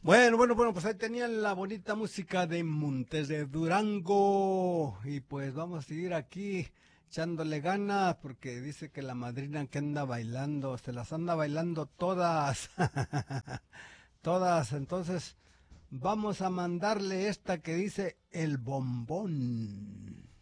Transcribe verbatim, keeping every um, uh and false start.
Bueno, bueno, bueno, pues ahí tenían la bonita música de Montes de Durango. Y pues vamos a seguir aquí echándole ganas porque dice que la madrina que anda bailando, se las anda bailando todas. Todas. Entonces vamos a mandarle esta que dice el bombón.